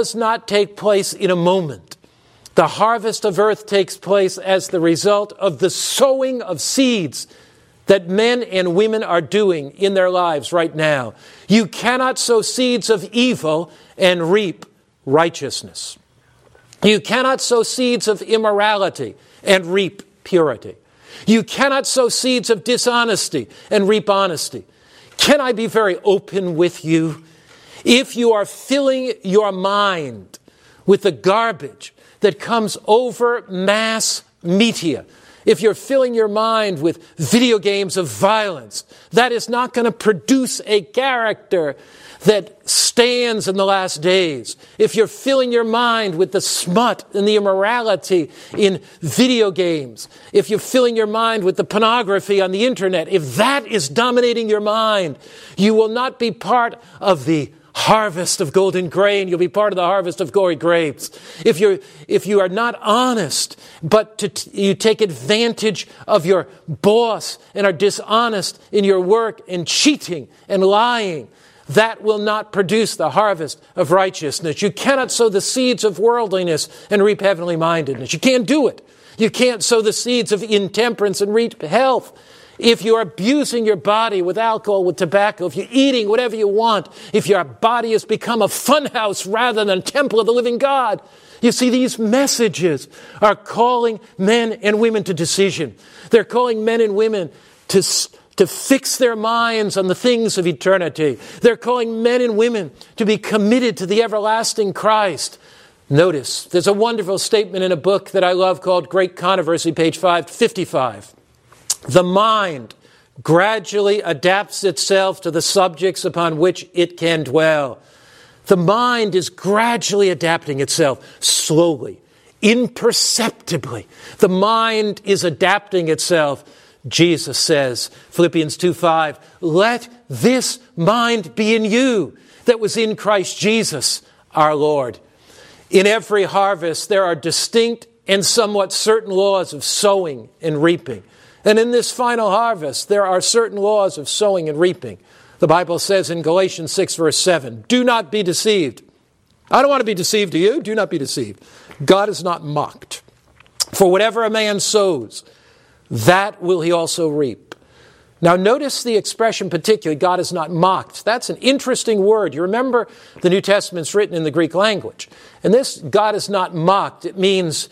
does not take place in a moment. The harvest of earth takes place as the result of the sowing of seeds that men and women are doing in their lives right now. You cannot sow seeds of evil and reap righteousness. You cannot sow seeds of immorality and reap purity. You cannot sow seeds of dishonesty and reap honesty. Can I be very open with you? If you are filling your mind with the garbage that comes over mass media, if you're filling your mind with video games of violence, that is not going to produce a character that stands in the last days. If you're filling your mind with the smut and the immorality in video games, if you're filling your mind with the pornography on the internet, if that is dominating your mind, you will not be part of the harvest of golden grain. You'll be part of the harvest of gory grapes. If you are not honest, but you take advantage of your boss and are dishonest in your work and cheating and lying, that will not produce the harvest of righteousness. You cannot sow the seeds of worldliness and reap heavenly mindedness. You can't do it. You can't sow the seeds of intemperance and reap health. If you're abusing your body with alcohol, with tobacco, if you're eating whatever you want, if your body has become a funhouse rather than a temple of the living God. You see, these messages are calling men and women to decision. They're calling men and women to fix their minds on the things of eternity. They're calling men and women to be committed to the everlasting Christ. Notice, there's a wonderful statement in a book that I love called Great Controversy, page 555. The mind gradually adapts itself to the subjects upon which it can dwell. The mind is gradually adapting itself, slowly, imperceptibly. The mind is adapting itself. Jesus says, Philippians 2:5, let this mind be in you that was in Christ Jesus our Lord. In every harvest, there are distinct and somewhat certain laws of sowing and reaping. And in this final harvest, there are certain laws of sowing and reaping. The Bible says in Galatians 6, verse 7, do not be deceived. I don't want to be deceived, do you? Do not be deceived. God is not mocked. For whatever a man sows, that will he also reap. Now notice the expression particularly, God is not mocked. That's an interesting word. You remember the New Testament's written in the Greek language. And this God is not mocked, it means,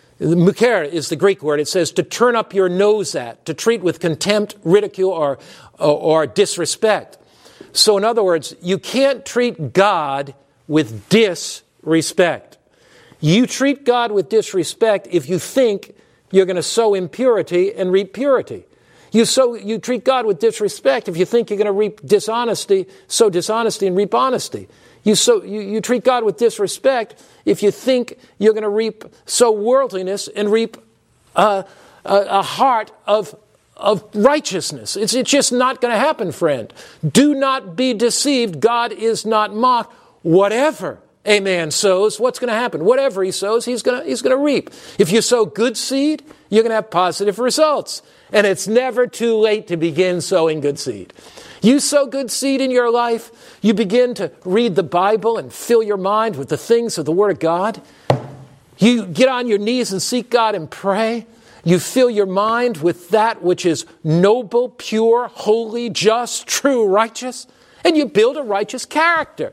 muker is the Greek word. It says to turn up your nose at, to treat with contempt, ridicule, or disrespect. So in other words, you can't treat God with disrespect. You treat God with disrespect if you think you're going to sow impurity and reap purity. You treat God with disrespect if you think you're going to reap dishonesty, sow dishonesty and reap honesty. You treat God with disrespect if you think you're going to sow worldliness and reap a heart of righteousness. It's just not going to happen, friend. Do not be deceived. God is not mocked. Whatever a man sows, what's going to happen? Whatever he sows, he's going to reap. If you sow good seed, you're going to have positive results. And it's never too late to begin sowing good seed. You sow good seed in your life, you begin to read the Bible and fill your mind with the things of the Word of God. You get on your knees and seek God and pray. You fill your mind with that which is noble, pure, holy, just, true, righteous. And you build a righteous character.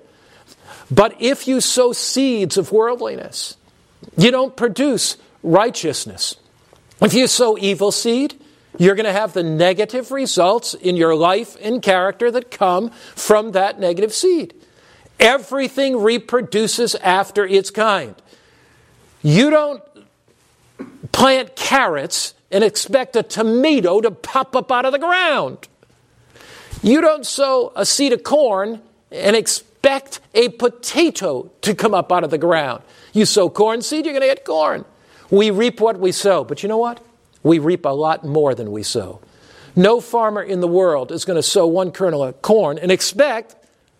But if you sow seeds of worldliness, you don't produce righteousness. If you sow evil seed, you're going to have the negative results in your life and character that come from that negative seed. Everything reproduces after its kind. You don't plant carrots and expect a tomato to pop up out of the ground. You don't sow a seed of corn and expect a potato to come up out of the ground. You sow corn seed, you're going to get corn. We reap what we sow. But you know what? We reap a lot more than we sow. No farmer in the world is going to sow one kernel of corn and expect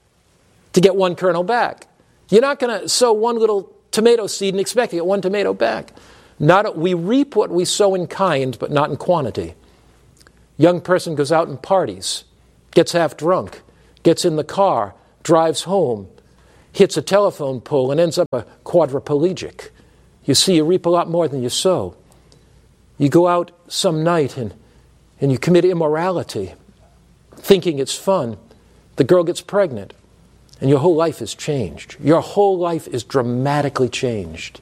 to get one kernel back. You're not going to sow one little tomato seed and expect to get one tomato back. We reap what we sow in kind, but not in quantity. Young person goes out and parties, gets half drunk, gets in the car, drives home. hits a telephone pole and ends up a quadriplegic. You see, you reap a lot more than you sow. You go out some night and you commit immorality, thinking it's fun. The girl gets pregnant, and your whole life is changed. Your whole life is dramatically changed.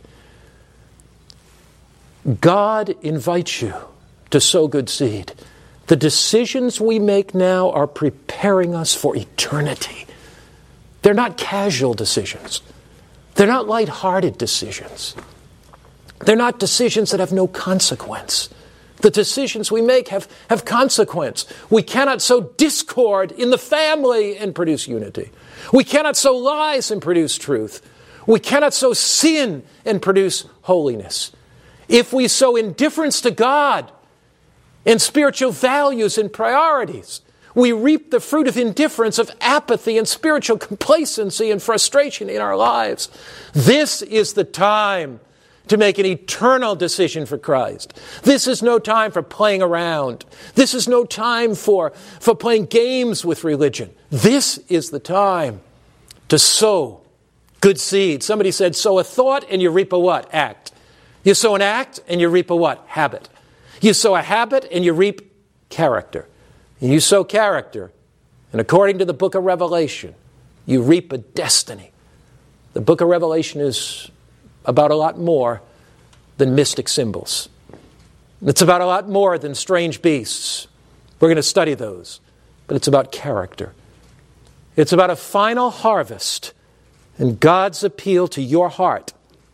God invites you to sow good seed. The decisions we make now are preparing us for eternity. They're not casual decisions. They're not lighthearted decisions. They're not decisions that have no consequence. The decisions we make have consequence. We cannot sow discord in the family and produce unity. We cannot sow lies and produce truth. We cannot sow sin and produce holiness. If we sow indifference to God and spiritual values and priorities, we reap the fruit of indifference, of apathy and spiritual complacency and frustration in our lives. This is the time to make an eternal decision for Christ. This is no time for playing around. This is no time for playing games with religion. This is the time to sow good seed. Somebody said, sow a thought and you reap a what? Act. You sow an act and you reap a what? Habit. You sow a habit and you reap character. And you sow character, and according to the book of Revelation, you reap a destiny. The book of Revelation is about a lot more than mystic symbols. It's about a lot more than strange beasts. We're going to study those. But it's about character. It's about a final harvest and God's appeal to your heart.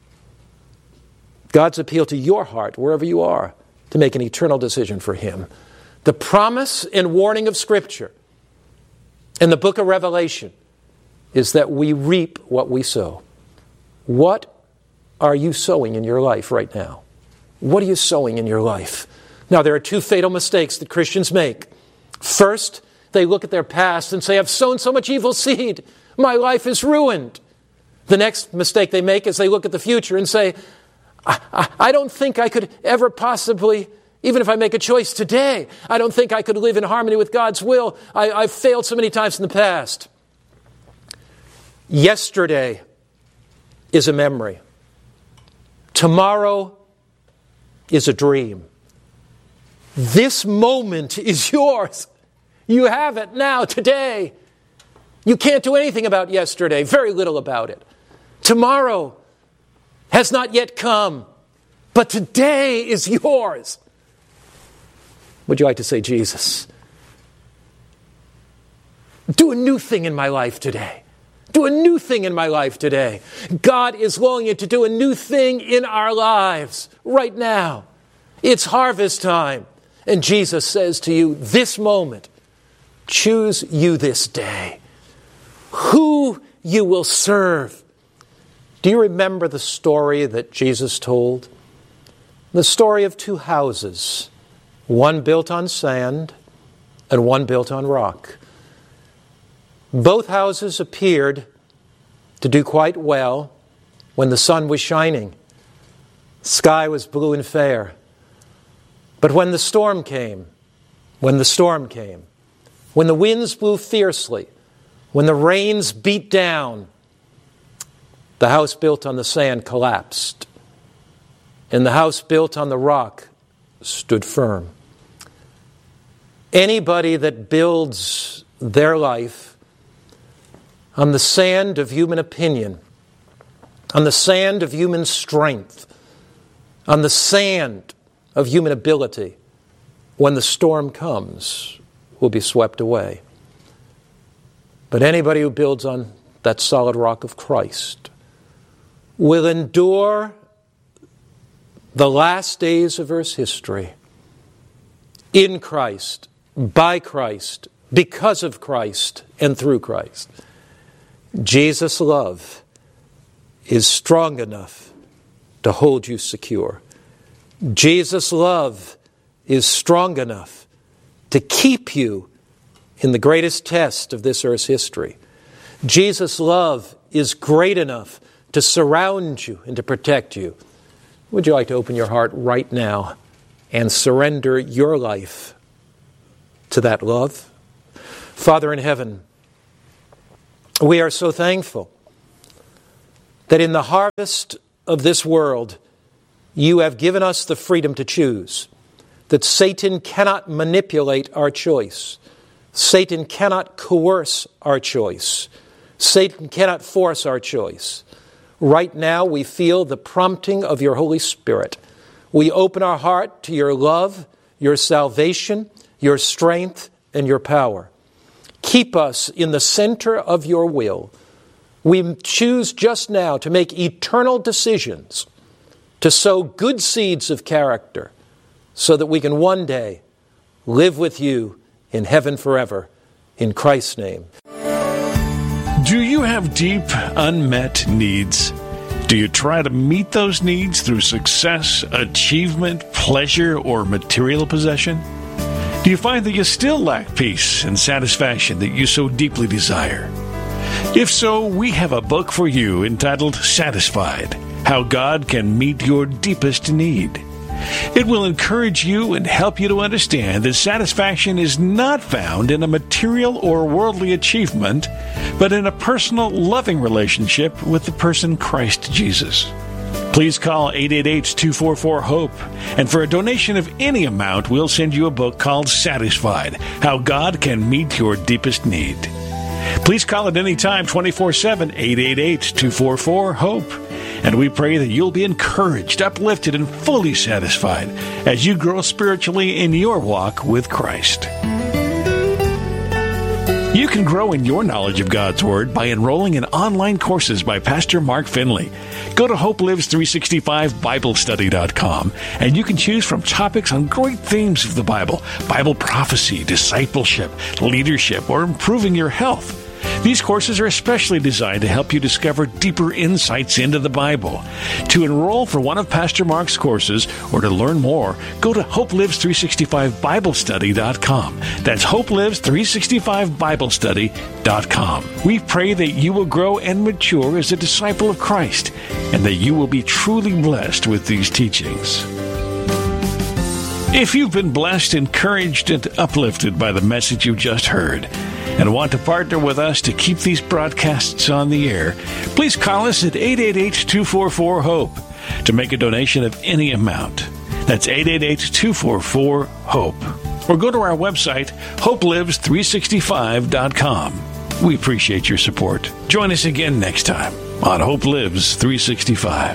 God's appeal to your heart, wherever you are, to make an eternal decision for Him. The promise and warning of Scripture in the book of Revelation is that we reap what we sow. What are you sowing in your life right now? What are you sowing in your life? Now, there are two fatal mistakes that Christians make. First, they look at their past and say, I've sown so much evil seed. My life is ruined. The next mistake they make is they look at the future and say, I don't think I could ever possibly, even if I make a choice today, I don't think I could live in harmony with God's will. I've failed so many times in the past. Yesterday is a memory. Tomorrow is a dream. This moment is yours. You have it now, today. You can't do anything about yesterday, very little about it. Tomorrow has not yet come, but today is yours. Would you like to say, Jesus, do a new thing in my life today? Do a new thing in my life today. God is longing to do a new thing in our lives right now. It's harvest time. And Jesus says to you, this moment, choose you this day who you will serve. Do you remember the story that Jesus told? The story of two houses, one built on sand and one built on rock. Both houses appeared to do quite well when the sun was shining. The sky was blue and fair. But when the storm came, when the winds blew fiercely, when the rains beat down, the house built on the sand collapsed, and the house built on the rock stood firm. Anybody that builds their life on the sand of human opinion, on the sand of human strength, on the sand of human ability, when the storm comes, will be swept away. But anybody who builds on that solid rock of Christ will endure the last days of Earth's history in Christ, by Christ, because of Christ, and through Christ. Jesus' love is strong enough to hold you secure. Jesus' love is strong enough to keep you in the greatest test of this earth's history. Jesus' love is great enough to surround you and to protect you. Would you like to open your heart right now and surrender your life to that love? Father in heaven, we are so thankful that in the harvest of this world, you have given us the freedom to choose, that Satan cannot manipulate our choice. Satan cannot coerce our choice. Satan cannot force our choice. Right now, we feel the prompting of your Holy Spirit. We open our heart to your love, your salvation, your strength, and your power. Keep us in the center of your will. We choose just now to make eternal decisions, to sow good seeds of character, so that we can one day live with you in heaven forever. In Christ's name. Do you have deep, unmet needs? Do you try to meet those needs through success, achievement, pleasure, or material possession? Do you find that you still lack peace and satisfaction that you so deeply desire? If so, we have a book for you entitled Satisfied: How God Can Meet Your Deepest Need. It will encourage you and help you to understand that satisfaction is not found in a material or worldly achievement, but in a personal, loving relationship with the person Christ Jesus. Please call 888-244-HOPE, and for a donation of any amount, we'll send you a book called Satisfied: How God Can Meet Your Deepest Need. Please call at any time, 24/7, 888-244-HOPE. And we pray that you'll be encouraged, uplifted, and fully satisfied as you grow spiritually in your walk with Christ. You can grow in your knowledge of God's Word by enrolling in online courses by Pastor Mark Finley. Go to HopeLives365BibleStudy.com, and you can choose from topics on great themes of the Bible: Bible prophecy, discipleship, leadership, or improving your health. These courses are especially designed to help you discover deeper insights into the Bible. To enroll for one of Pastor Mark's courses or to learn more, go to HopeLives365BibleStudy.com. That's HopeLives365BibleStudy.com. We pray that you will grow and mature as a disciple of Christ, and that you will be truly blessed with these teachings. If you've been blessed, encouraged, and uplifted by the message you just heard, and want to partner with us to keep these broadcasts on the air, please call us at 888-244-HOPE to make a donation of any amount. That's 888-244-HOPE. Or go to our website, HopeLives365.com. We appreciate your support. Join us again next time on Hope Lives 365.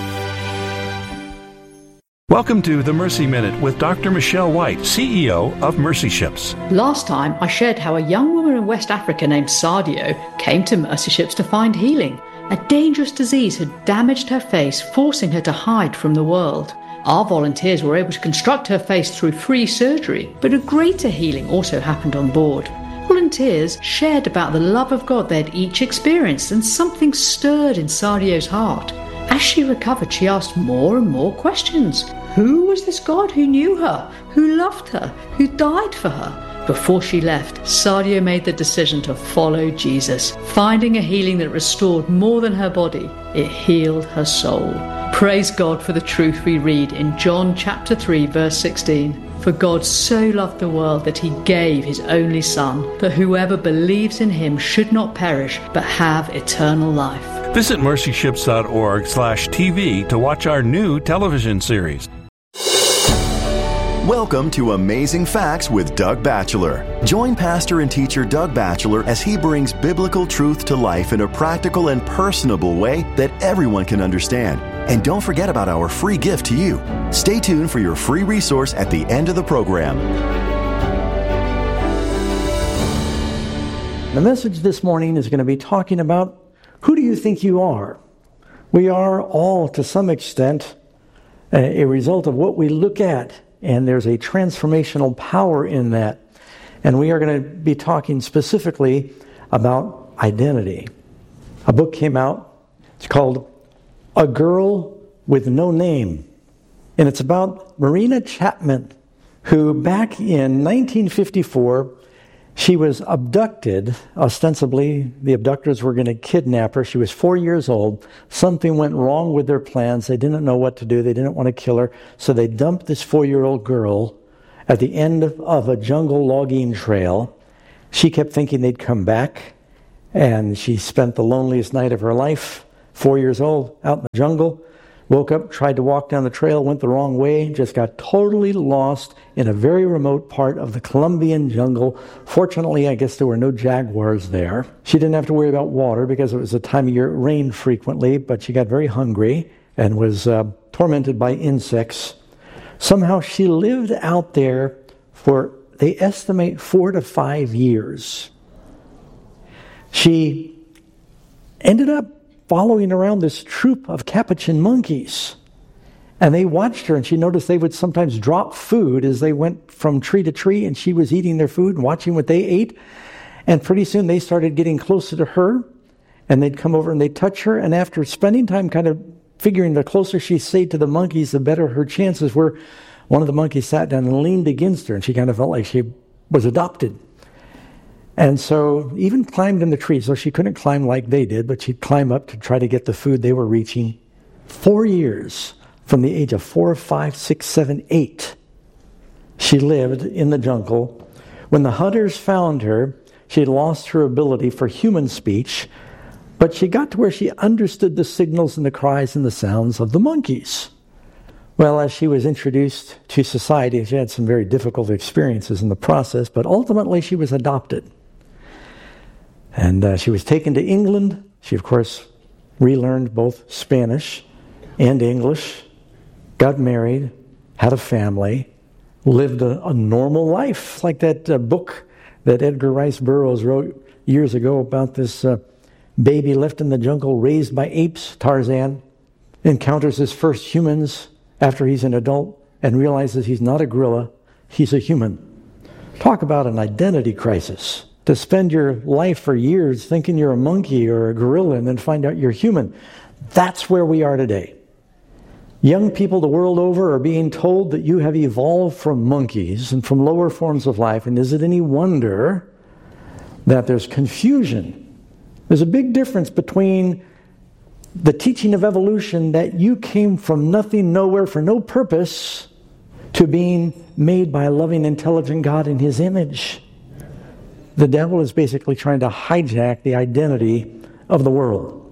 Welcome to the Mercy Minute with Dr. Michelle White, CEO of Mercy Ships. Last time, I shared how a young woman in West Africa named Sadio came to Mercy Ships to find healing. A dangerous disease had damaged her face, forcing her to hide from the world. Our volunteers were able to construct her face through free surgery, but a greater healing also happened on board. Volunteers shared about the love of God they'd each experienced, and something stirred in Sadio's heart. As she recovered, she asked more and more questions. Who was this God who knew her, who loved her, who died for her? Before she left, Sadio made the decision to follow Jesus, finding a healing that restored more than her body. It healed her soul. Praise God for the truth we read in John chapter 3, verse 16. For God so loved the world that he gave his only Son, that whoever believes in him should not perish, but have eternal life. Visit mercyships.org/TV to watch our new television series. Welcome to Amazing Facts with Doug Batchelor. Join pastor and teacher Doug Batchelor as he brings biblical truth to life in a practical and personable way that everyone can understand. And don't forget about our free gift to you. Stay tuned for your free resource at the end of the program. The message this morning is going to be talking about, who do you think you are? We are all, to some extent, a result of what we look at, and there's a transformational power in that. And we are going to be talking specifically about identity. A book came out, it's called A Girl with No Name. And it's about Marina Chapman, who back in 1954, she was abducted. Ostensibly, the abductors were going to kidnap her. She was 4 years old. Something went wrong with their plans. They didn't know what to do. They didn't want to kill her. So they dumped this 4-year-old girl at the end of a jungle logging trail. She kept thinking they'd come back, and she spent the loneliest night of her life, 4 years old, out in the jungle. Woke up, tried to walk down the trail, went the wrong way, just got totally lost in a very remote part of the Colombian jungle. Fortunately, I guess there were no jaguars there. She didn't have to worry about water because it was a time of year it rained frequently, but she got very hungry and was tormented by insects. Somehow she lived out there for, they estimate, 4 to 5 years. She ended up following around this troop of capuchin monkeys. And they watched her, and she noticed they would sometimes drop food as they went from tree to tree, and she was eating their food and watching what they ate. And pretty soon they started getting closer to her, and they'd come over and they'd touch her. And after spending time kind of figuring the closer she stayed to the monkeys, the better her chances were, one of the monkeys sat down and leaned against her, and she kind of felt like she was adopted. And so even climbed in the tree, so she couldn't climb like they did, but she'd climb up to try to get the food they were reaching. 4 years, from the age of 4, 5, 6, 7, 8, she lived in the jungle. When the hunters found her, she had lost her ability for human speech, but she got to where she understood the signals and the cries and the sounds of the monkeys. Well, as she was introduced to society, she had some very difficult experiences in the process, but ultimately she was adopted. And she was taken to England. She, of course, relearned both Spanish and English, got married, had a family, lived a normal life, like that book that Edgar Rice Burroughs wrote years ago about this baby left in the jungle, raised by apes. Tarzan encounters his first humans after he's an adult and realizes he's not a gorilla, he's a human. Talk about an identity crisis. To spend your life for years thinking you're a monkey or a gorilla and then find out you're human. That's where we are today. Young people the world over are being told that you have evolved from monkeys and from lower forms of life, and is it any wonder that there's confusion? There's a big difference between the teaching of evolution, that you came from nothing, nowhere, for no purpose, to being made by a loving, intelligent God in His image. The devil is basically trying to hijack the identity of the world.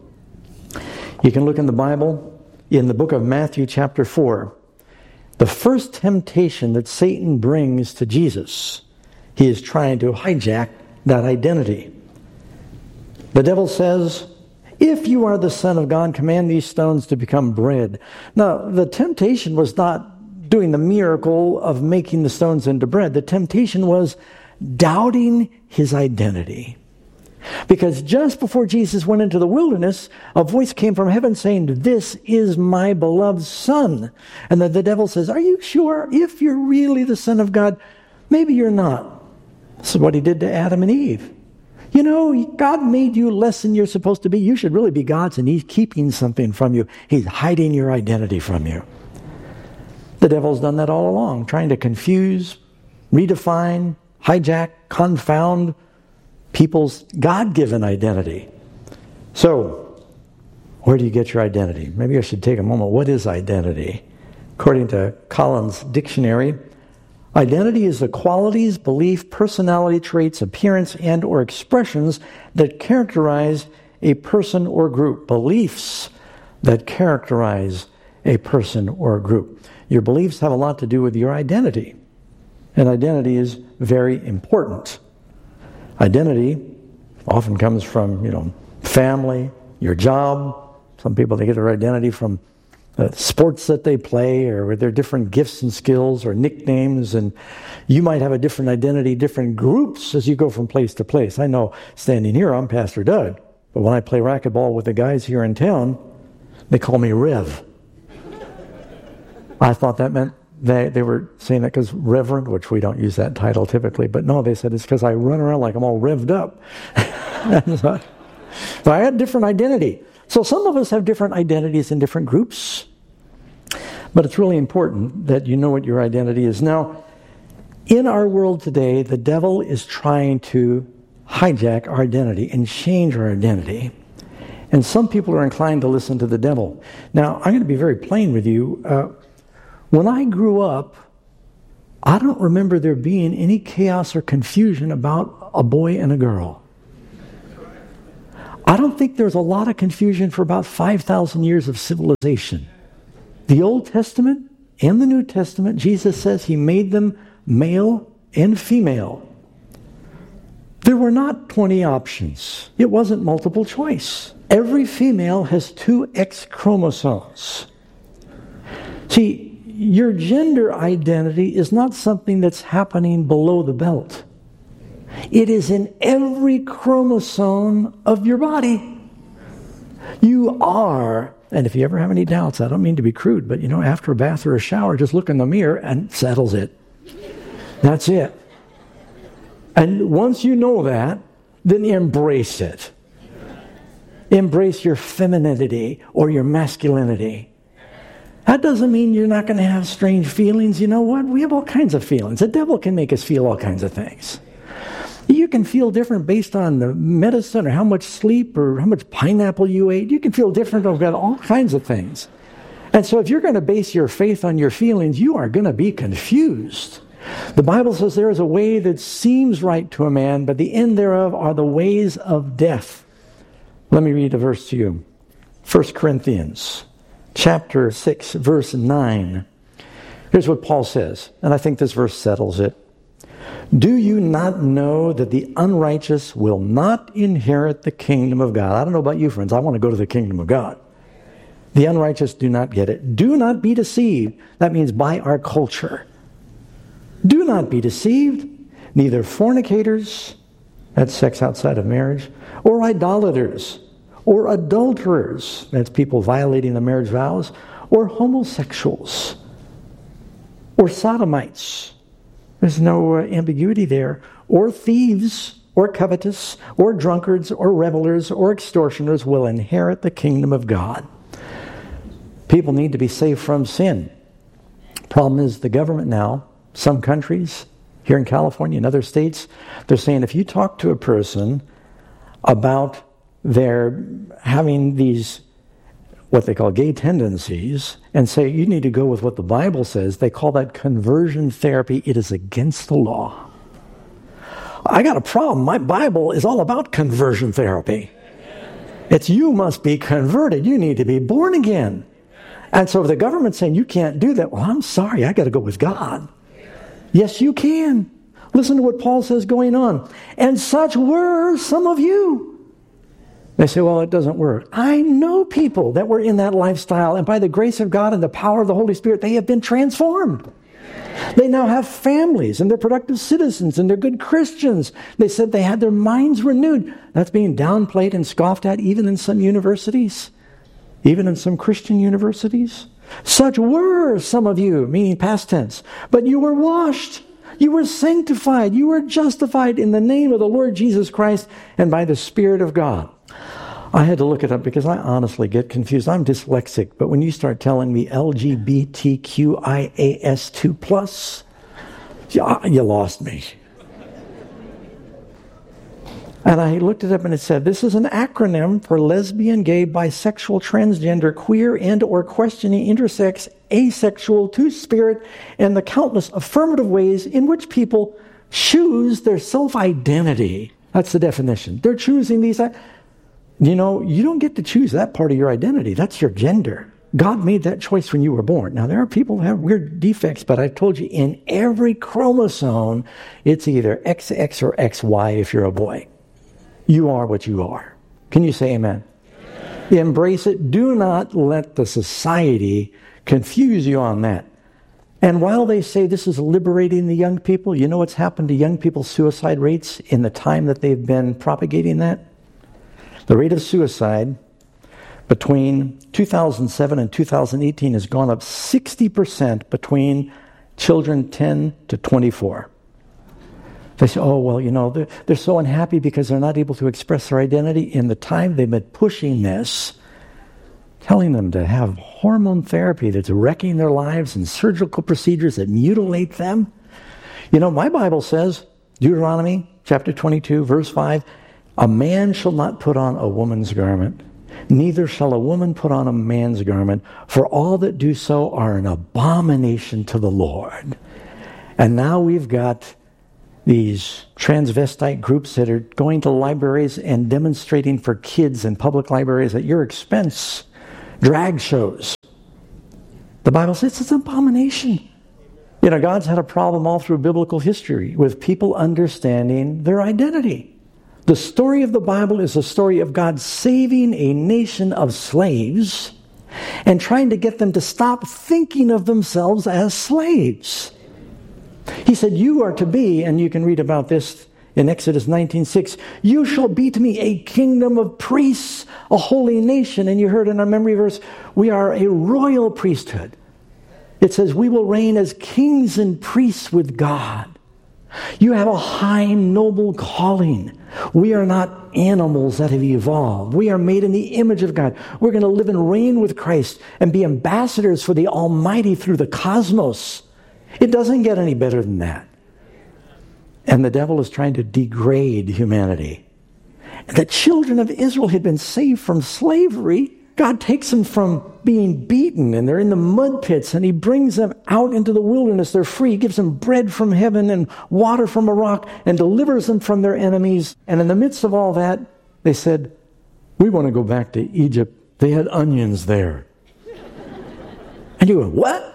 You can look in the Bible, in the book of Matthew chapter 4. The first temptation that Satan brings to Jesus, he is trying to hijack that identity. The devil says, "If you are the Son of God, command these stones to become bread." Now, the temptation was not doing the miracle of making the stones into bread. The temptation was doubting his identity. Because just before Jesus went into the wilderness, a voice came from heaven saying, "This is my beloved Son." And then the devil says, "Are you sure? If you're really the Son of God, maybe you're not." This is what he did to Adam and Eve. You know, God made you less than you're supposed to be. You should really be God's, and He's keeping something from you. He's hiding your identity from you. The devil's done that all along, trying to confuse, redefine, hijack, confound people's God-given identity. So, where do you get your identity? Maybe I should take a moment. What is identity? According to Collins Dictionary, identity is the qualities, belief, personality traits, appearance, and or expressions that characterize a person or group. Beliefs that characterize a person or group. Your beliefs have a lot to do with your identity. And identity is very important. Identity often comes from, family, your job. Some people, they get their identity from sports that they play, or with their different gifts and skills or nicknames. And you might have a different identity, different groups as you go from place to place. I know standing here, I'm Pastor Doug. But when I play racquetball with the guys here in town, they call me Rev. I thought that meant they were saying that because Reverend, which we don't use that title typically, but no, they said it's because I run around like I'm all revved up. So I had a different identity. So some of us have different identities in different groups, but it's really important that you know what your identity is. Now, in our world today, the devil is trying to hijack our identity and change our identity. And some people are inclined to listen to the devil. Now, I'm going to be very plain with you. When I grew up, I don't remember there being any chaos or confusion about a boy and a girl. I don't think there's a lot of confusion for about 5,000 years of civilization. The Old Testament and the New Testament, Jesus says he made them male and female. There were not 20 options. It wasn't multiple choice. Every female has 2 X chromosomes. See, your gender identity is not something that's happening below the belt. It is in every chromosome of your body. You are, and if you ever have any doubts, I don't mean to be crude, but after a bath or a shower, just look in the mirror and settles it. That's it. And once you know that, then embrace it. Embrace your femininity or your masculinity. That doesn't mean you're not going to have strange feelings. You know what? We have all kinds of feelings. The devil can make us feel all kinds of things. You can feel different based on the medicine or how much sleep or how much pineapple you ate. You can feel different about all kinds of things. And so if you're going to base your faith on your feelings, you are going to be confused. The Bible says there is a way that seems right to a man, but the end thereof are the ways of death. Let me read a verse to you. 1 Corinthians chapter 6, verse 9. Here's what Paul says, and I think this verse settles it. Do you not know that the unrighteous will not inherit the kingdom of God? I don't know about you, friends. I want to go to the kingdom of God. The unrighteous do not get it. Do not be deceived. That means by our culture. Do not be deceived. Neither fornicators, that's sex outside of marriage, or idolaters, or adulterers, that's people violating the marriage vows, or homosexuals, or sodomites. There's no ambiguity there. Or thieves, or covetous, or drunkards, or revelers, or extortioners will inherit the kingdom of God. People need to be saved from sin. Problem is the government now, some countries, here in California and other states, they're saying if you talk to a person about their having these what they call gay tendencies and say you need to go with what the Bible says, they call that conversion therapy. It is against the law. I got a problem. My Bible is all about conversion therapy. It's you must be converted. You need to be born again. And so the government's saying you can't do that. Well, I'm sorry. I got to go with God. Yes, you can. Listen to what Paul says going on. And such were some of you. They say, well, it doesn't work. I know people that were in that lifestyle, and by the grace of God and the power of the Holy Spirit, they have been transformed. They now have families, and they're productive citizens, and they're good Christians. They said they had their minds renewed. That's being downplayed and scoffed at even in some universities, even in some Christian universities. Such were some of you, meaning past tense, but you were washed. You were sanctified. You were justified in the name of the Lord Jesus Christ and by the Spirit of God. I had to look it up because I honestly get confused. I'm dyslexic, but when you start telling me LGBTQIAS2+, you lost me. And I looked it up and it said, this is an acronym for lesbian, gay, bisexual, transgender, queer, and or questioning, intersex, asexual, two-spirit, and the countless affirmative ways in which people choose their self-identity. That's the definition. They're choosing these. You know, you don't get to choose that part of your identity. That's your gender. God made that choice when you were born. Now, there are people who have weird defects, but I told you, in every chromosome, it's either XX or XY if you're a boy. You are what you are. Can you say amen? Amen. Embrace it. Do not let the society confuse you on that. And while they say this is liberating the young people, you know what's happened to young people's suicide rates in the time that they've been propagating that? The rate of suicide between 2007 and 2018 has gone up 60% between children 10 to 24. They say, oh, well, you know, they're so unhappy because they're not able to express their identity. In the time they've been pushing this, telling them to have hormone therapy that's wrecking their lives and surgical procedures that mutilate them. You know, my Bible says, Deuteronomy chapter 22, verse 5, a man shall not put on a woman's garment, neither shall a woman put on a man's garment, for all that do so are an abomination to the Lord. And now we've got these transvestite groups that are going to libraries and demonstrating for kids in public libraries at your expense, drag shows. The Bible says it's an abomination. You know, God's had a problem all through biblical history with people understanding their identity. The story of the Bible is a story of God saving a nation of slaves and trying to get them to stop thinking of themselves as slaves. He said, you are to be, and you can read about this in Exodus 19:6, you shall be to me a kingdom of priests, a holy nation. And you heard in our memory verse, we are a royal priesthood. It says, we will reign as kings and priests with God. You have a high, noble calling. We are not animals that have evolved. We are made in the image of God. We're going to live and reign with Christ and be ambassadors for the Almighty through the cosmos. It doesn't get any better than that. And the devil is trying to degrade humanity. The children of Israel had been saved from slavery. God takes them from being beaten, and they're in the mud pits, and he brings them out into the wilderness. They're free. He gives them bread from heaven and water from a rock and delivers them from their enemies. And in the midst of all that, they said, we want to go back to Egypt. They had onions there. And you go, what?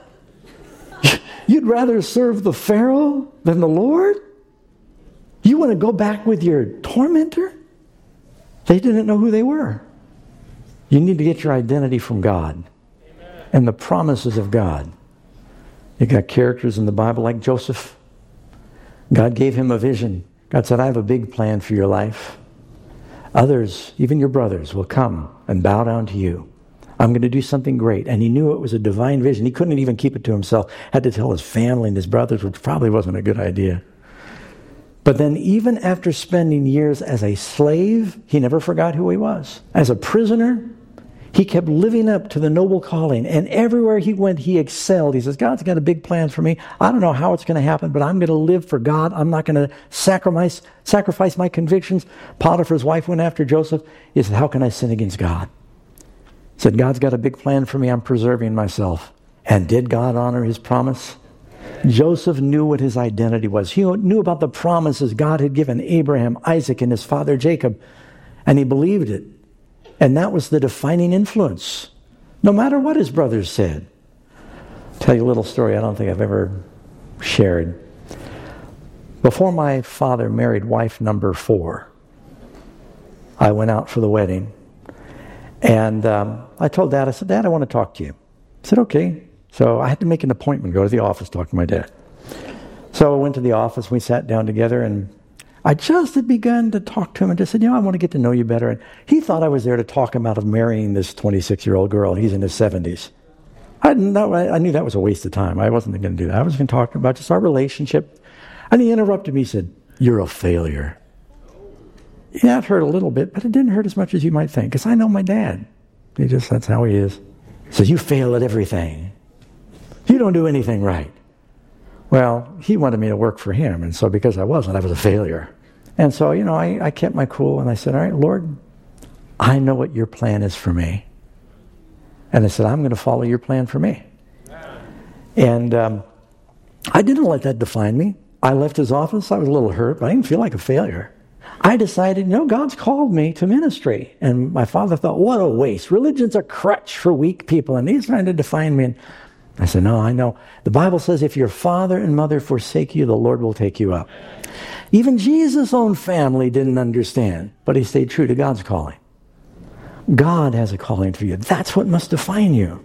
You'd rather serve the Pharaoh than the Lord? You want to go back with your tormentor? They didn't know who they were. You need to get your identity from God. Amen. And the promises of God. You got characters in the Bible like Joseph. God gave him a vision. God said, I have a big plan for your life. Others, even your brothers, will come and bow down to you. I'm going to do something great. And he knew it was a divine vision. He couldn't even keep it to himself. Had to tell his family and his brothers, which probably wasn't a good idea. But then even after spending years as a slave, he never forgot who he was. As a prisoner, he kept living up to the noble calling. And everywhere he went, he excelled. He says, God's got a big plan for me. I don't know how it's going to happen, but I'm going to live for God. I'm not going to sacrifice my convictions. Potiphar's wife went after Joseph. He said, how can I sin against God? He said, God's got a big plan for me. I'm preserving myself. And did God honor his promise? Joseph knew what his identity was. He knew about the promises God had given Abraham, Isaac, and his father Jacob. And he believed it. And that was the defining influence, no matter what his brothers said. I'll tell you a little story I don't think I've ever shared. Before my father married wife number 4, I went out for the wedding. And I told Dad, I said, Dad, I want to talk to you. He said, okay. So I had to make an appointment, go to the office, talk to my dad. So I went to the office, we sat down together, and I just had begun to talk to him and just said, I want to get to know you better. And he thought I was there to talk him out of marrying this 26-year-old girl. He's in his 70s. I knew that was a waste of time. I wasn't going to do that. I was going to talk about just our relationship. And he interrupted me. He said, you're a failure. Yeah, it hurt a little bit, but it didn't hurt as much as you might think, because I know my dad. That's how he is. He says, you fail at everything. You don't do anything right. Well, he wanted me to work for him, and so because I wasn't, I was a failure. And so, I kept my cool, and I said, all right, Lord, I know what your plan is for me. And I said, I'm going to follow your plan for me. And I didn't let that define me. I left his office. I was a little hurt, but I didn't feel like a failure. I decided, God's called me to ministry. And my father thought, what a waste. Religion's a crutch for weak people, and he's trying to define me. And I said, no, I know. The Bible says if your father and mother forsake you, the Lord will take you up. Even Jesus' own family didn't understand, but he stayed true to God's calling. God has a calling for you. That's what must define you.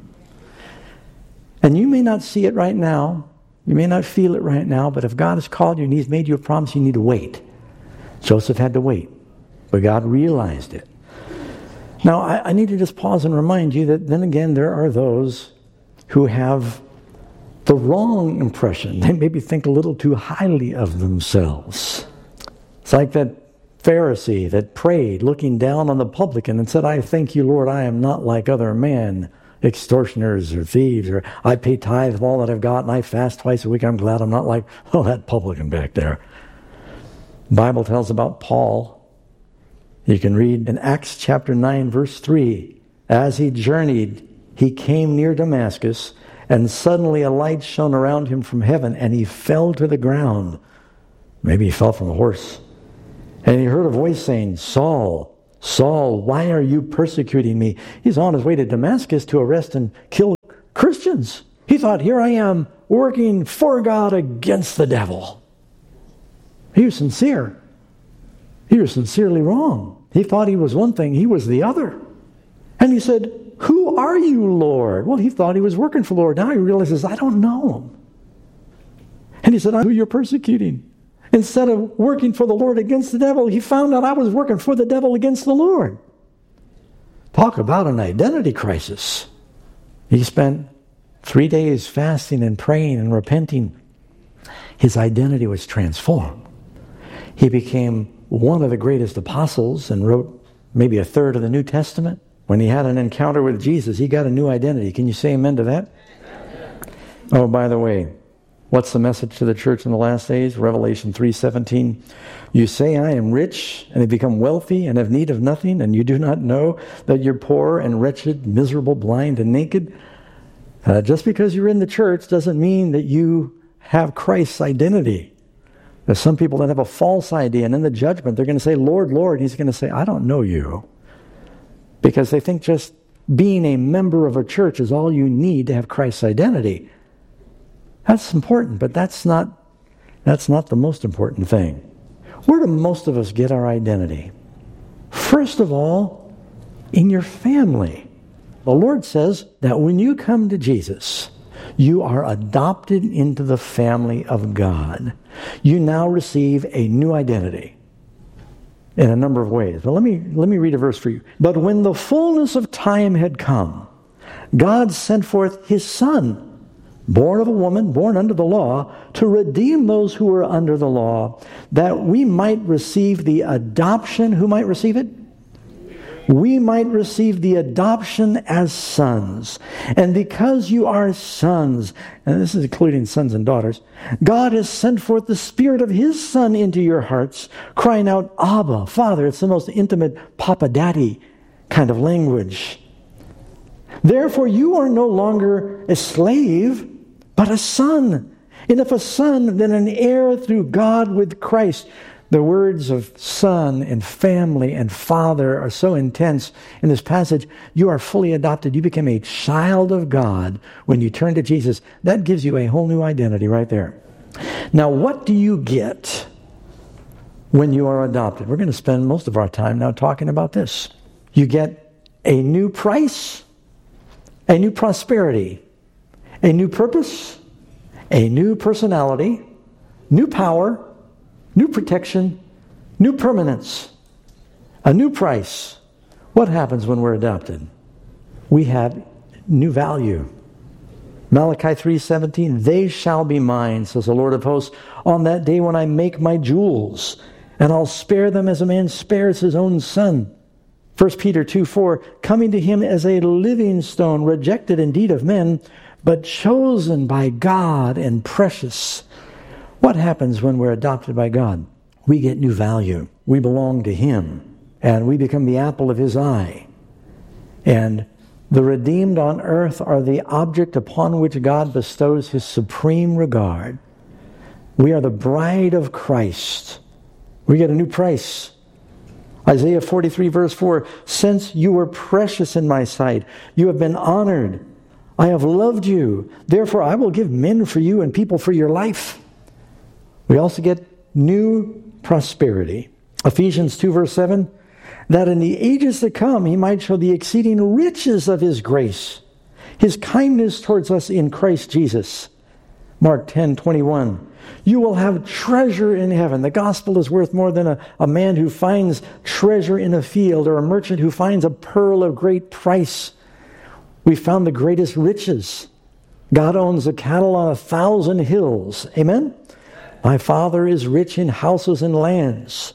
And you may not see it right now. You may not feel it right now, but if God has called you and he's made you a promise, you need to wait. Joseph had to wait, but God realized it. Now, I need to just pause and remind you that then again, there are those who have the wrong impression. They maybe think a little too highly of themselves. It's like that Pharisee that prayed looking down on the publican and said, I thank you, Lord, I am not like other men, extortioners or thieves, or I pay tithe of all that I've got and I fast twice a week. I'm glad I'm not like, that publican back there. The Bible tells about Paul. You can read in Acts chapter 9, verse 3. As he journeyed, he came near Damascus, and suddenly a light shone around him from heaven, and he fell to the ground. Maybe he fell from a horse. And he heard a voice saying, Saul, Saul, why are you persecuting me? He's on his way to Damascus to arrest and kill Christians. He thought, here I am working for God against the devil. He was sincere. He was sincerely wrong. He thought he was one thing, he was the other. And he said, who are you, Lord? Well, he thought he was working for the Lord. Now he realizes, I don't know him. And he said, I know who you're persecuting. Instead of working for the Lord against the devil, he found out I was working for the devil against the Lord. Talk about an identity crisis. He spent 3 days fasting and praying and repenting. His identity was transformed. He became one of the greatest apostles and wrote maybe a third of the New Testament. When he had an encounter with Jesus, he got a new identity. Can you say amen to that? Oh, by the way, what's the message to the church in the last days? Revelation 3:17. You say, I am rich and have become wealthy and have need of nothing, and you do not know that you're poor and wretched, miserable, blind, and naked. Just because you're in the church doesn't mean that you have Christ's identity. There's some people that have a false idea, and in the judgment, they're going to say, Lord, Lord. He's going to say, I don't know you. Because they think just being a member of a church is all you need to have Christ's identity. That's important, but that's not the most important thing. Where do most of us get our identity? First of all, in your family. The Lord says that when you come to Jesus, you are adopted into the family of God. You now receive a new identity in a number of ways. But let me read a verse for you. But when the fullness of time had come, God sent forth his Son, born of a woman, born under the law, to redeem those who were under the law, that we might receive the adoption. Who might receive it? We might receive the adoption as sons. And because you are sons, and this is including sons and daughters, God has sent forth the Spirit of his Son into your hearts, crying out, Abba, Father. It's the most intimate Papa Daddy kind of language. Therefore, you are no longer a slave, but a son. And if a son, then an heir through God with Christ. The words of son and family and father are so intense in this passage. You are fully adopted. You become a child of God when you turn to Jesus. That gives you a whole new identity right there. Now, what do you get when you are adopted? We're going to spend most of our time now talking about this. You get a new price, a new prosperity, a new purpose, a new personality, new power, new protection, new permanence, a new price. What happens when we're adopted? We have new value. Malachi 3:17, they shall be mine, says the Lord of hosts, on that day when I make my jewels, and I'll spare them as a man spares his own son. 1 Peter 2:4, coming to him as a living stone, rejected indeed of men, but chosen by God and precious. What happens when we're adopted by God? We get new value. We belong to him, and we become the apple of his eye. And the redeemed on earth are the object upon which God bestows his supreme regard. We are the bride of Christ. We get a new price. Isaiah 43 verse 4, since you were precious in my sight, you have been honored. I have loved you. Therefore, I will give men for you and people for your life. We also get new prosperity. Ephesians 2 verse 7, that in the ages to come he might show the exceeding riches of his grace, his kindness towards us in Christ Jesus. Mark 10:21, you will have treasure in heaven. The gospel is worth more than a man who finds treasure in a field or a merchant who finds a pearl of great price. We found the greatest riches. God owns the cattle on 1,000 hills. Amen? My Father is rich in houses and lands.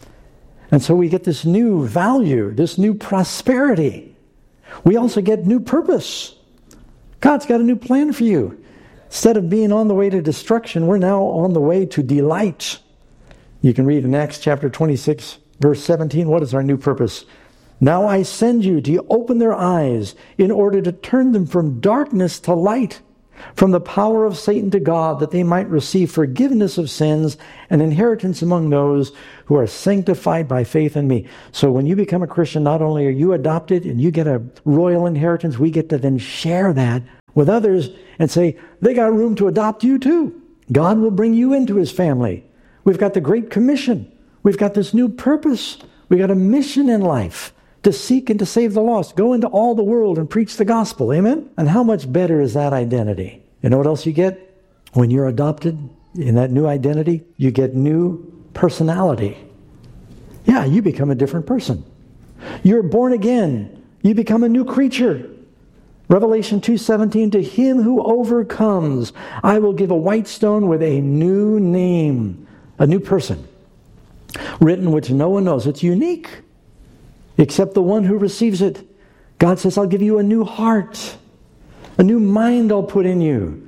And so we get this new value, this new prosperity. We also get new purpose. God's got a new plan for you. Instead of being on the way to destruction, we're now on the way to delight. You can read in Acts chapter 26, verse 17, what is our new purpose? Now I send you to open their eyes in order to turn them from darkness to light from the power of Satan to God, that they might receive forgiveness of sins and inheritance among those who are sanctified by faith in me. So when you become a Christian, not only are you adopted and you get a royal inheritance, we get to then share that with others and say, they got room to adopt you too. God will bring you into his family. We've got the Great Commission. We've got this new purpose. We've got a mission in life to seek and to save the lost. Go into all the world and preach the gospel. Amen? And how much better is that identity? You know what else you get? When you're adopted in that new identity, you get new personality. Yeah, you become a different person. You're born again. You become a new creature. Revelation 2:17, to him who overcomes, I will give a white stone with a new name, a new person, written which no one knows. It's unique, except the one who receives it. God says, I'll give you a new heart. A new mind I'll put in you.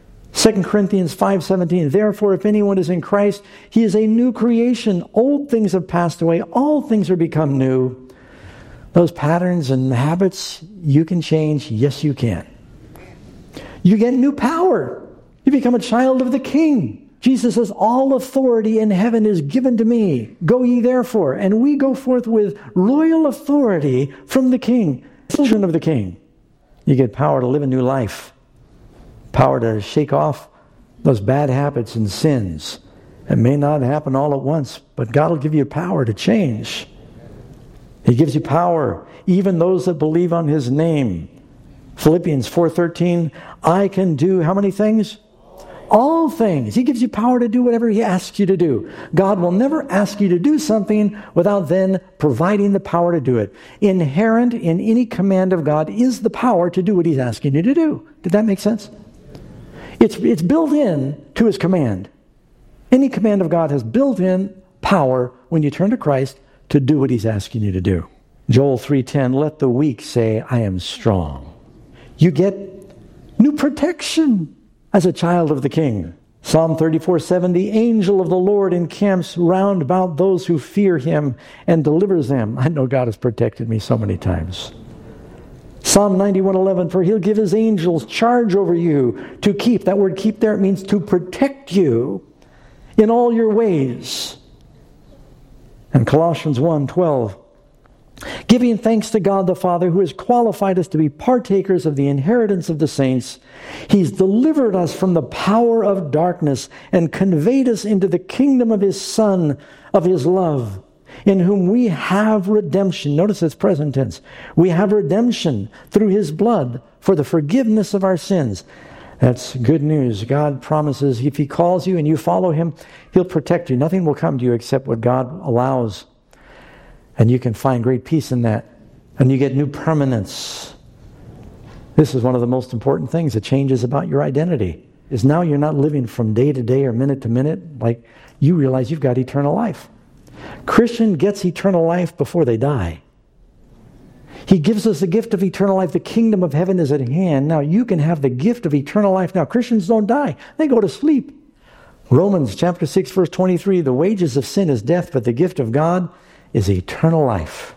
2 Corinthians 5:17, therefore if anyone is in Christ, he is a new creation. Old things have passed away. All things are become new. Those patterns and habits you can change. Yes, you can. You get new power. You become a child of the King. Jesus says, all authority in heaven is given to me. Go ye therefore. And we go forth with royal authority from the King. Children of the King. You get power to live a new life. Power to shake off those bad habits and sins. It may not happen all at once, but God will give you power to change. He gives you power, even those that believe on his name. Philippians 4:13, I can do how many things? All things. He gives you power to do whatever he asks you to do. God will never ask you to do something without then providing the power to do it. Inherent in any command of God is the power to do what he's asking you to do. Did that make sense? It's built in to his command. Any command of God has built in power when you turn to Christ to do what he's asking you to do. Joel 3:10, let the weak say, I am strong. You get new protection as a child of the King. Psalm 34:7, the angel of the Lord encamps round about those who fear him and delivers them. I know God has protected me so many times. Psalm 91:11, for he'll give his angels charge over you to keep. That word keep there, it means to protect you in all your ways. And Colossians 1:12, giving thanks to God the Father who has qualified us to be partakers of the inheritance of the saints. He's delivered us from the power of darkness and conveyed us into the kingdom of his Son, of his love, in whom we have redemption. Notice it's present tense. We have redemption through his blood for the forgiveness of our sins. That's good news. God promises if he calls you and you follow him, he'll protect you. Nothing will come to you except what God allows. And you can find great peace in that. And you get new permanence. This is one of the most important things that changes about your identity. Is now you're not living from day to day or minute to minute. Like you realize you've got eternal life. Christian gets eternal life before they die. He gives us the gift of eternal life. The kingdom of heaven is at hand. Now you can have the gift of eternal life. Now Christians don't die. They go to sleep. Romans chapter 6 verse 23, the wages of sin is death, but the gift of God is eternal life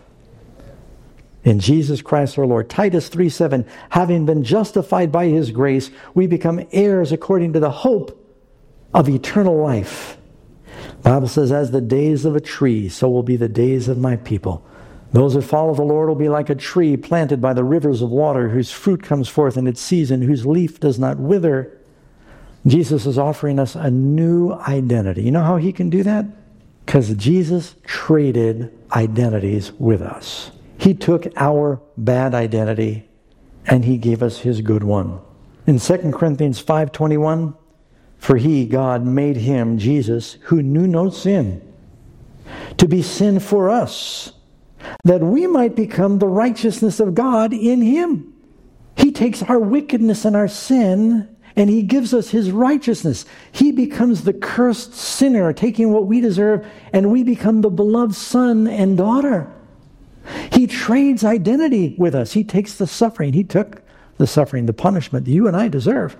in Jesus Christ our Lord. Titus 3:7, having been justified by his grace, we become heirs according to the hope of eternal life. The Bible says, as the days of a tree, so will be the days of my people. Those that follow the Lord will be like a tree planted by the rivers of water, whose fruit comes forth in its season, whose leaf does not wither. Jesus is offering us a new identity. You know how he can do that? Because Jesus traded identities with us. He took our bad identity and he gave us his good one. In 2 Corinthians 5:21, for he, God, made him, Jesus, who knew no sin, to be sin for us, that we might become the righteousness of God in him. He takes our wickedness and our sin and he gives us his righteousness. He becomes the cursed sinner, taking what we deserve, and we become the beloved son and daughter. He trades identity with us. He takes the suffering. He took the suffering, the punishment that you and I deserve.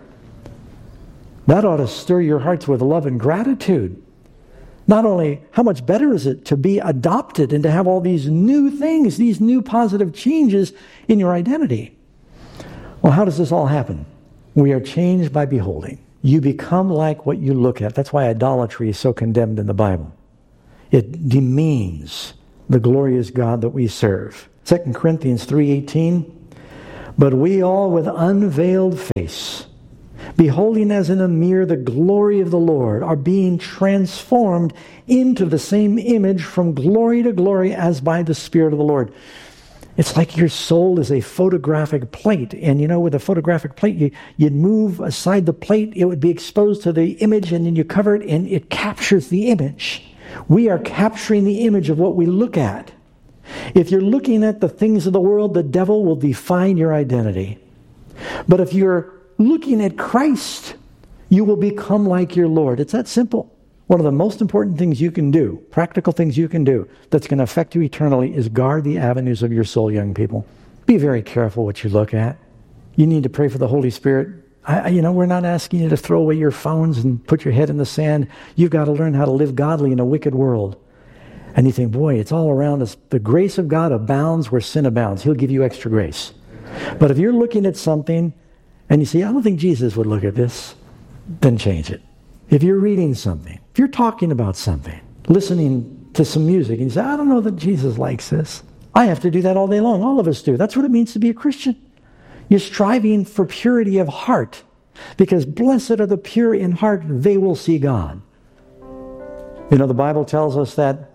That ought to stir your hearts with love and gratitude. Not only how much better is it to be adopted and to have all these new things, these new positive changes in your identity. Well, how does this all happen? We are changed by beholding. You become like what you look at. That's why idolatry is so condemned in the Bible. It demeans the glorious God that we serve. 2 Corinthians 3:18, but we all with unveiled face, beholding as in a mirror the glory of the Lord, are being transformed into the same image from glory to glory as by the Spirit of the Lord. It's like your soul is a photographic plate. And you know, with a photographic plate, you'd move aside the plate, it would be exposed to the image, and then you cover it, and it captures the image. We are capturing the image of what we look at. If you're looking at the things of the world, the devil will define your identity. But if you're looking at Christ, you will become like your Lord. It's that simple. One of the most important things you can do, practical things you can do, that's going to affect you eternally, is guard the avenues of your soul, young people. Be very careful what you look at. You need to pray for the Holy Spirit. We're not asking you to throw away your phones and put your head in the sand. You've got to learn how to live godly in a wicked world. And you think, boy, it's all around us. The grace of God abounds where sin abounds. He'll give you extra grace. But if you're looking at something and you say, I don't think Jesus would look at this, then change it. If you're reading something, if you're talking about something, listening to some music, and you say, I don't know that Jesus likes this. I have to do that all day long. All of us do. That's what it means to be a Christian. You're striving for purity of heart, because blessed are the pure in heart, they will see God. You know, the Bible tells us that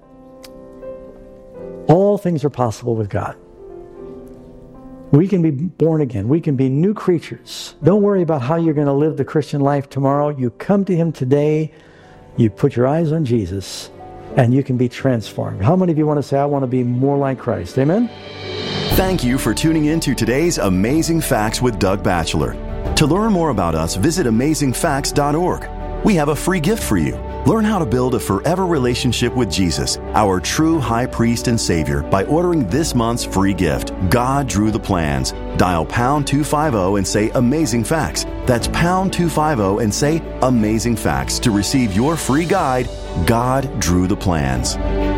all things are possible with God. We can be born again. We can be new creatures. Don't worry about how you're going to live the Christian life tomorrow. You come to Him today, you put your eyes on Jesus, and you can be transformed. How many of you want to say, I want to be more like Christ? Amen? Thank you for tuning in to today's Amazing Facts with Doug Batchelor. To learn more about us, visit AmazingFacts.org. We have a free gift for you. Learn how to build a forever relationship with Jesus, our true high priest and Savior, by ordering this month's free gift, God Drew the Plans. Dial pound 250 and say Amazing Facts. That's pound 250 and say Amazing Facts to receive your free guide, God Drew the Plans.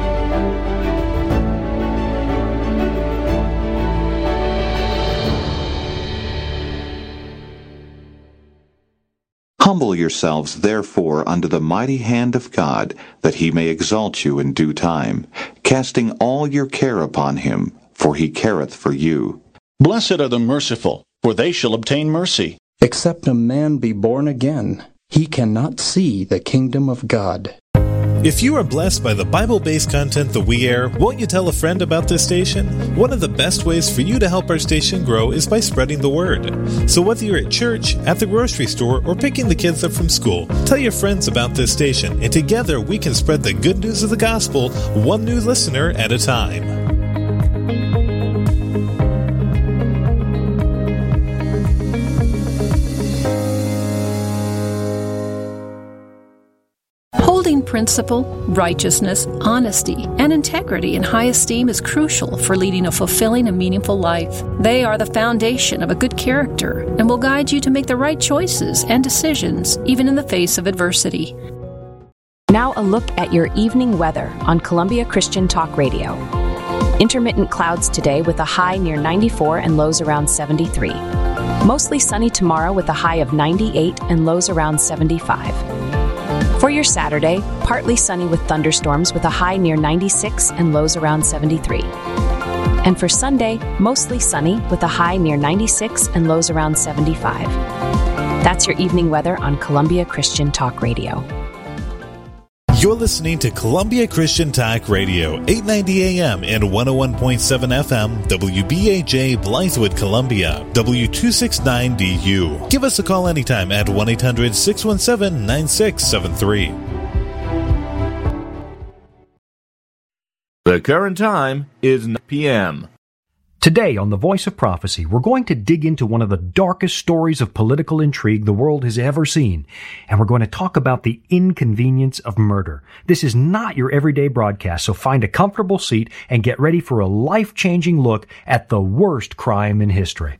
Humble yourselves, therefore, under the mighty hand of God, that He may exalt you in due time, casting all your care upon Him, for He careth for you. Blessed are the merciful, for they shall obtain mercy. Except a man be born again, he cannot see the kingdom of God. If you are blessed by the Bible-based content that we air, won't you tell a friend about this station? One of the best ways for you to help our station grow is by spreading the word. So whether you're at church, at the grocery store, or picking the kids up from school, tell your friends about this station, and together we can spread the good news of the gospel, one new listener at a time. Principle, righteousness, honesty, and integrity in high esteem is crucial for leading a fulfilling and meaningful life. They are the foundation of a good character and will guide you to make the right choices and decisions, even in the face of adversity. Now a look at your evening weather on Columbia Christian Talk Radio. Intermittent clouds today with a high near 94 and lows around 73. Mostly sunny tomorrow with a high of 98 and lows around 75. For your Saturday, partly sunny with thunderstorms with a high near 96 and lows around 73. And for Sunday, mostly sunny with a high near 96 and lows around 75. That's your evening weather on Columbia Christian Talk Radio. You're listening to Columbia Christian Talk Radio, 890 AM and 101.7 FM, WBAJ Blythewood, Columbia, W269DU. Give us a call anytime at 1-800-617-9673. The current time is 9 p.m. Today on The Voice of Prophecy, we're going to dig into one of the darkest stories of political intrigue the world has ever seen, and we're going to talk about the inconvenience of murder. This is not your everyday broadcast, so find a comfortable seat and get ready for a life-changing look at the worst crime in history.